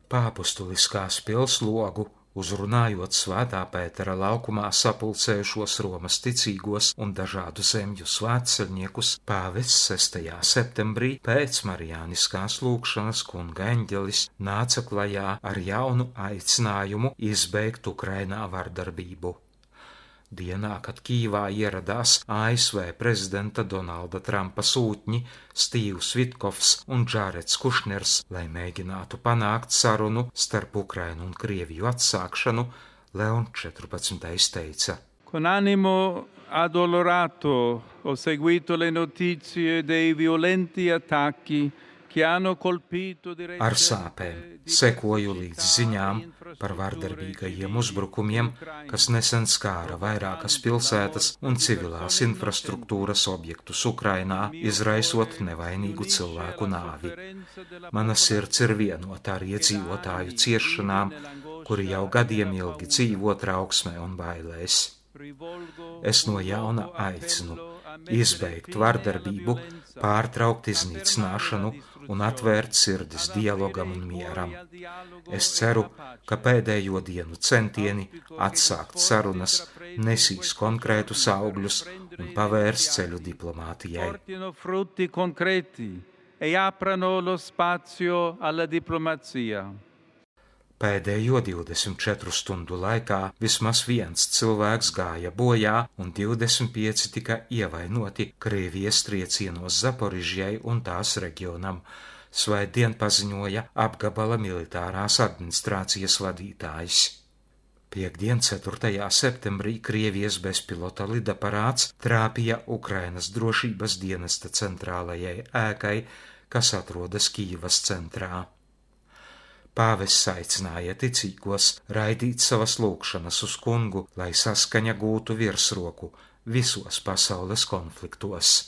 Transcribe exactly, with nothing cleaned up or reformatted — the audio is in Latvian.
Pāpustuliskās pilslogu, uzrunājot Svētā Pētera laukumā sapulcējušos Romas ticīgos un dažādu zemju svētceļniekus, pāvests sestajā septembrī pēc marijāniskās lūgšanas kunga eņģelis nāca klajā ar jaunu aicinājumu izbeigt Ukrainā vardarbību. Dienā, kad Kīvā ieradās A S V prezidenta Donalda Trumpa sūtņi Stīvs Vitkovs un Džārets Kušners, lai mēģinātu panākt sarunu starp Ukrainu un Krieviju atsākšanu, Leons četrpadsmitais teica: Con animo addolorato ho seguito le notizie dei violenti attacchi che hanno colpito direttamente. Ar sāpēm sekoju līdz ziņām par vardarbīgajiem uzbrukumiem, kas nesen skāra vairākas pilsētas un civilās infrastruktūras objektus Ukrainā, izraisot nevainīgu cilvēku nāvi. Mana sirds ir vienota ar iedzīvotāju ciešanām, kuri jau gadiem ilgi dzīvo trauksmē un bailēs. Es no jauna aicinu izbeigt vardarbību, pārtraukt iznīcināšanu un atvērt sirdis dialogam un mieram. Es ceru, ka pēdējo dienu centieni atsākt sarunas nesīs konkrētus augļus un pavērs ceļu diplomātijai. Pēdējo divdesmit četru stundu laikā vismaz viens cilvēks gāja bojā un divdesmit pieci tika ievainoti Krievijas triecienos Zaporižjai un tās reģionam, svētdien paziņoja apgabala militārās administrācijas vadītājs. Piektdien, ceturtajā septembrī, Krievijas bezpilota lidaparāts trāpīja Ukrainas drošības dienesta centrālajai ēkai, kas atrodas Kīvas centrā. Pāvests aicināja ticīgos raidīt savas lūgšanas uz kungu, lai saskaņa gūtu virsroku visos pasaules konfliktos.